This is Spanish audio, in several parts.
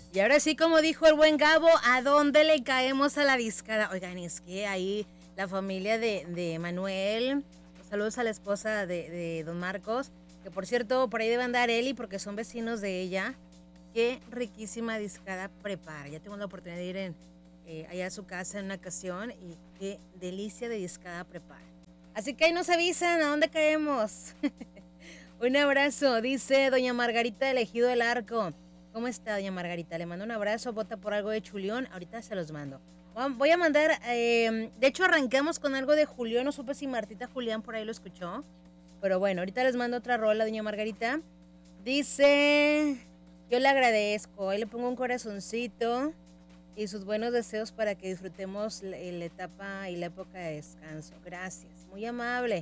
Y ahora sí, como dijo el buen Gabo, ¿a dónde le caemos a la discada? Oigan, es que ahí la familia de Manuel, saludos a la esposa de don Marcos, que por cierto, por ahí debe andar Eli porque son vecinos de ella. Qué riquísima discada prepara. Ya tengo la oportunidad de ir allá a su casa en una ocasión y qué delicia de discada prepara. Así que ahí nos avisan a dónde caemos. Un abrazo, dice doña Margarita de Ejido del Arco. ¿Cómo está, doña Margarita? Le mando un abrazo, vota por algo de Chulión, ahorita se los mando. Voy a mandar, de hecho arrancamos con algo de Julián, no supe si Martita Julián por ahí lo escuchó, pero bueno, ahorita les mando otra rola, doña Margarita. Dice, yo le agradezco, ahí le pongo un corazoncito y sus buenos deseos para que disfrutemos la etapa y la época de descanso. Gracias, muy amable.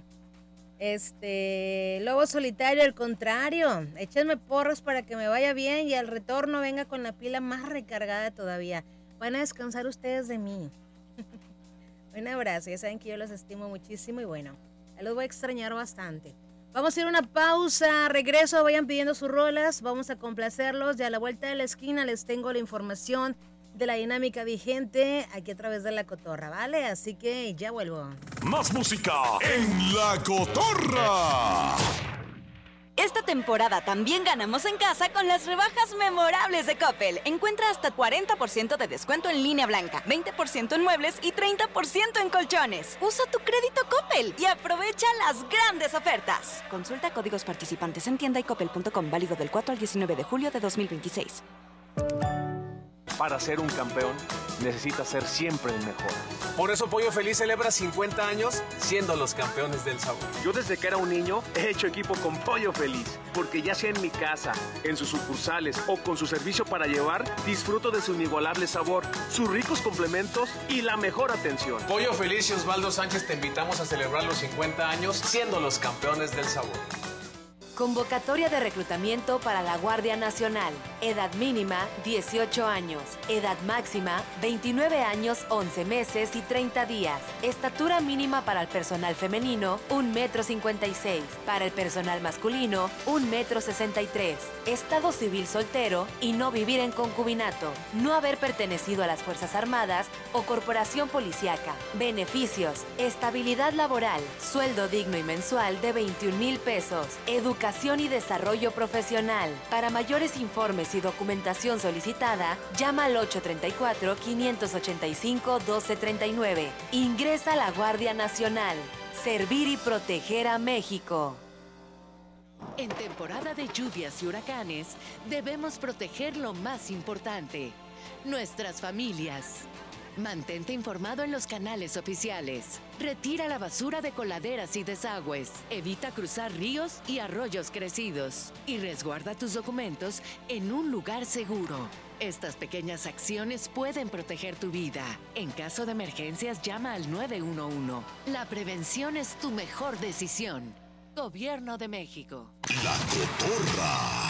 Lobo solitario, al contrario, échenme porras para que me vaya bien y al retorno venga con la pila más recargada todavía. Van a descansar ustedes de mí. Un abrazo, ya saben que yo los estimo muchísimo y bueno, los voy a extrañar bastante. Vamos a ir a una pausa, regreso, vayan pidiendo sus rolas, vamos a complacerlos y a la vuelta de la esquina les tengo la información de la dinámica vigente aquí a través de La Cotorra, ¿vale? Así que ya vuelvo. Más música en La Cotorra. Esta temporada también ganamos en casa con las rebajas memorables de Coppel. Encuentra hasta 40% de descuento en línea blanca, 20% en muebles y 30% en colchones. Usa tu crédito Coppel y aprovecha las grandes ofertas. Consulta códigos participantes en tienda y coppel.com, válido del 4 al 19 de julio de 2026. Para ser un campeón, necesitas ser siempre el mejor. Por eso Pollo Feliz celebra 50 años siendo los campeones del sabor. Yo desde que era un niño he hecho equipo con Pollo Feliz, porque ya sea en mi casa, en sus sucursales o con su servicio para llevar, disfruto de su inigualable sabor, sus ricos complementos y la mejor atención. Pollo Feliz y Osvaldo Sánchez te invitamos a celebrar los 50 años siendo los campeones del sabor. Convocatoria de reclutamiento para la Guardia Nacional. Edad mínima, 18 años. Edad máxima, 29 años, 11 meses y 30 días. Estatura mínima para el personal femenino, 1,56 m. Para el personal masculino, 1,63 m. Estado civil soltero y no vivir en concubinato. No haber pertenecido a las Fuerzas Armadas o corporación policíaca. Beneficios: estabilidad laboral, sueldo digno y mensual de 21,000 pesos. Educación y desarrollo profesional. Para mayores informes y documentación solicitada, llama al 834-585-1239. Ingresa a la Guardia Nacional. Servir y proteger a México. En temporada de lluvias y huracanes, debemos proteger lo más importante: nuestras familias. Mantente informado en los canales oficiales. Retira la basura de coladeras y desagües. Evita cruzar ríos y arroyos crecidos. Y resguarda tus documentos en un lugar seguro. Estas pequeñas acciones pueden proteger tu vida. En caso de emergencias, llama al 911. La prevención es tu mejor decisión. Gobierno de México. La Cotorra.